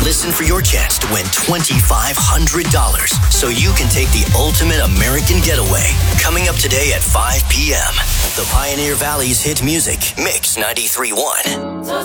Listen for your chance to win $2,500 so you can take the ultimate American getaway. Coming up today at 5 p.m. The Pioneer Valley's hit music, Mix 93.1.